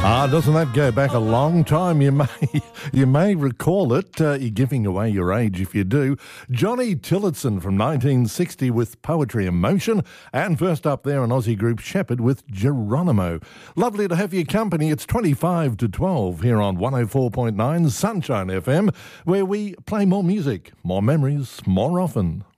Doesn't that go back a long time? You may recall it. You're giving away your age if you do. Johnny Tillotson from 1960 with Poetry in Motion, and first up there an Aussie group Shepherd with Geronimo. Lovely to have your company. It's 25 to 12 here on 104.9 Sunshine FM, where we play more music, more memories, more often.